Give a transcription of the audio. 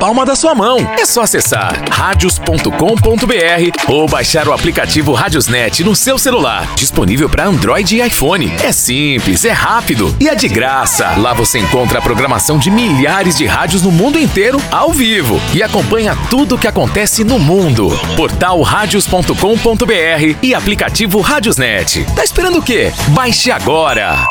palma da sua mão. É só acessar radios.com.br ou baixar o aplicativo Radiosnet no seu celular. Disponível para Android e iPhone. É simples, é rápido e é de graça. Lá você encontra a programação de milhares de rádios no mundo inteiro ao vivo e acompanha tudo o que acontece no mundo. Portal radios.com.br e aplicativo Radiosnet. Tá esperando o quê? Baixe agora!